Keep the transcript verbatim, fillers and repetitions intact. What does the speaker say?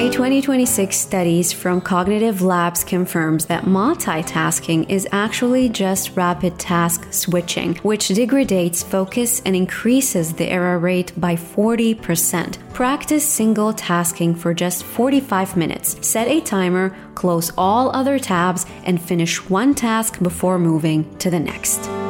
A twenty twenty-six study from Cognitive Labs confirms that multitasking is actually just rapid task switching, which degrades focus and increases the error rate by forty percent. Practice single tasking for just forty-five minutes. Set a timer, close all other tabs, and finish one task before moving to the next.